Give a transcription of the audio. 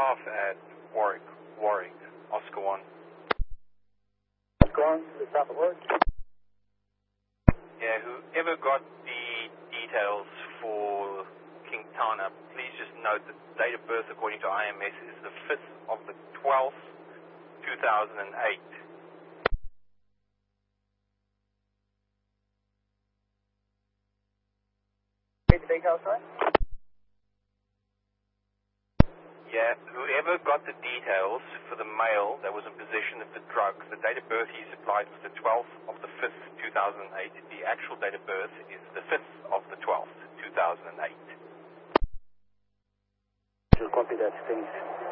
staff at Warwick, Oscar 1. Oscar 1, to the staff at Warwick. Yeah, whoever got the details for King Tana, please just note that the date of birth according to IMS is the 5th of the 12th, 2008. Read the details, sorry? Yeah, whoever got the details for the male that was in possession of the drugs, the date of birth he supplied was the 12th of the 5th, 2008. The actual date of birth is the 5th of the 12th, 2008. Copy that, thanks.